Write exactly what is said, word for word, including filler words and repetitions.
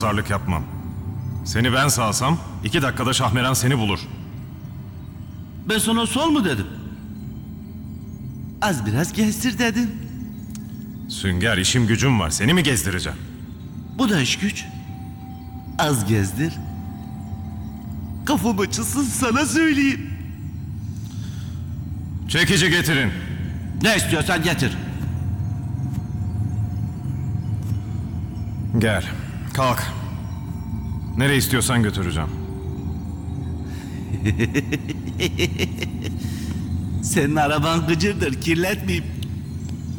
Pazarlık yapmam. Seni ben sağsam iki dakikada Şahmeran seni bulur. Ben sana sol mu dedim? Az biraz gezdir dedim. Sünger, işim gücüm var. Seni mi gezdireceğim? Bu da iş güç. Az gezdir. Kafam açılsın sana söyleyeyim. Çekici getirin. Ne istiyorsan getir. Gel. Kalk. Nereye istiyorsan götüreceğim. Senin araban gıcırdır, kirletmeyeyim.